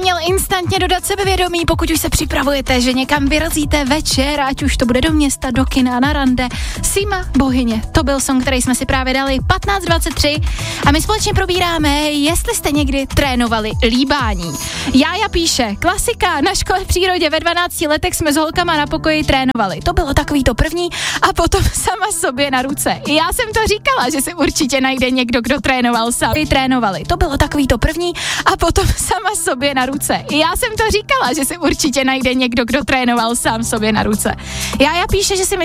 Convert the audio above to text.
měl instantně dodat sebevědomí, pokud už se připravujete, že někam vyrazíte večer, ať už to bude do města, do kina, na rande. Sima Bohyně, to byl song, který jsme si právě dali 15:23 a my společně probíráme, jestli jste někdy trénovali líbání. Jája píše, klasika, na škole v přírodě ve 12 letech jsme s holkama na pokoji trénovali. To bylo takový to první a potom sama sobě na ruce. Já jsem to říkala, že se určitě najde někdo, kdo trénoval sám. Trénovali. To bylo takový to první a potom sama sobě na ruce. Já jsem to říkala, že se určitě najde někdo, kdo trénoval sám sobě na ruce. Jája píše, že si